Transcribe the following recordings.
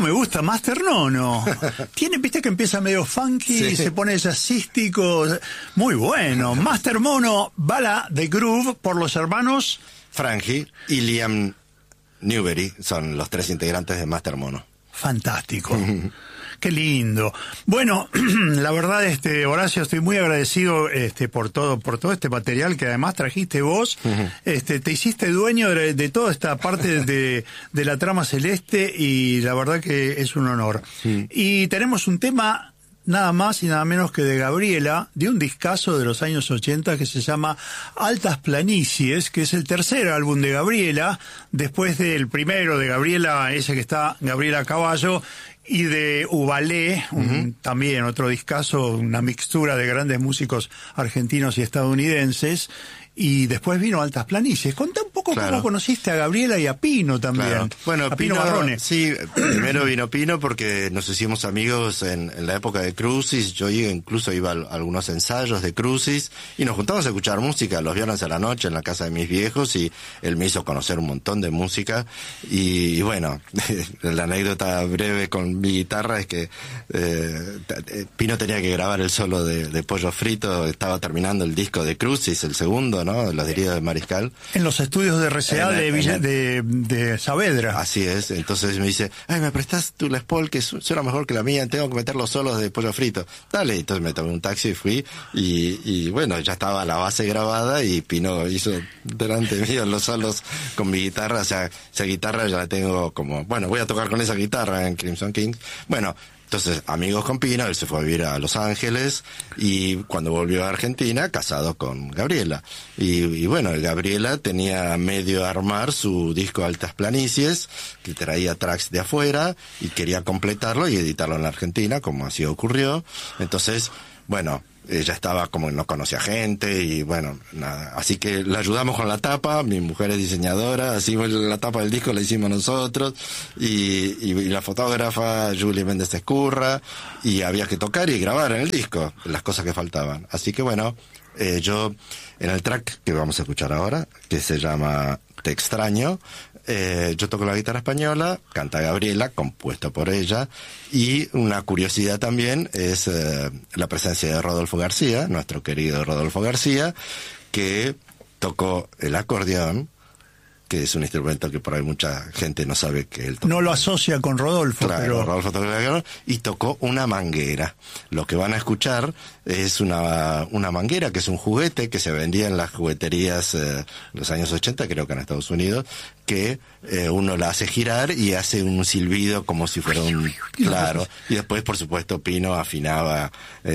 me gusta Master Nono. Viste que empieza medio funky, se pone jazzístico. Muy bueno. Master Mono, Bala de Groove por los hermanos Franji y Liam Newbery son los tres integrantes de Master Mono. Fantástico. Qué lindo. Bueno, la verdad, Horacio, estoy muy agradecido por todo este material que además trajiste vos. Te hiciste dueño de toda esta parte de la trama celeste y la verdad que es un honor. Y tenemos un tema nada más y nada menos que de Gabriela, de un discazo de los años 80 que se llama Altas Planicies, que es el tercer álbum de Gabriela, después del primero de Gabriela, ese que está Gabriela a caballo, y de Ubalé, también otro discazo, una mixtura de grandes músicos argentinos y estadounidenses, y después vino Altas Planicies. Contá un poco cómo conociste a Gabriela y a Pino también. Claro. Bueno, a Pino Barrone. Sí, primero vino Pino porque nos hicimos amigos en la época de Crucis. Yo incluso iba a algunos ensayos de Crucis y nos juntamos a escuchar música los viernes a la noche en la casa de mis viejos y él me hizo conocer un montón de música y bueno, la anécdota breve con mi guitarra es que Pino tenía que grabar el solo de Pollo Frito, estaba terminando el disco de Crucis, el segundo, ¿no? Los derivados de Mariscal. En los estudios de RCA de Saavedra. Así es. Entonces me dice, ¿me prestás tu Les Paul que suena mejor que la mía? Tengo que meter los solos de Pollo Frito. Dale. Entonces me tomé un taxi y fui y bueno, ya estaba la base grabada y Pino hizo delante mío los solos con mi guitarra. O sea, esa guitarra ya la tengo como, bueno, voy a tocar con esa guitarra en Crimson King. Bueno, entonces, amigos con Pino, él se fue a vivir a Los Ángeles y cuando volvió a Argentina, casado con Gabriela. Y bueno, Gabriela tenía medio a armar su disco Altas Planicies, que traía tracks de afuera y quería completarlo y editarlo en la Argentina, como así ocurrió. Entonces, bueno, ella estaba como no conocía gente y bueno, nada. Así que la ayudamos con la tapa, mi mujer es diseñadora, así la tapa del disco la hicimos nosotros y la fotógrafa Julie Méndez Escurra y había que tocar y grabar en el disco las cosas que faltaban. Así que bueno, yo en el track que vamos a escuchar ahora, que se llama Te Extraño, yo toco la guitarra española, canta Gabriela, compuesto por ella, y una curiosidad también es la presencia de Rodolfo García, nuestro querido Rodolfo García, que tocó el acordeón, que es un instrumento que por ahí mucha gente no sabe que él tocó. No lo asocia con Rodolfo, claro, pero Rodolfo tocó el acordeón y tocó una manguera. Lo que van a escuchar es una manguera, que es un juguete que se vendía en las jugueterías los años 80, creo que en Estados Unidos, que uno la hace girar y hace un silbido como si fuera un... Claro. Y después, por supuesto, Pino afinaba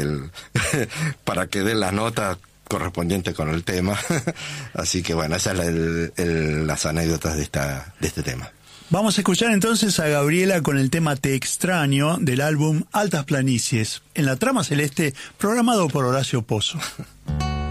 para que dé la nota correspondiente con el tema. Así que bueno, esas son las anécdotas de este tema. Vamos a escuchar entonces a Gabriela con el tema Te Extraño del álbum Altas Planicies, en la trama celeste, programado por Horacio Pozo.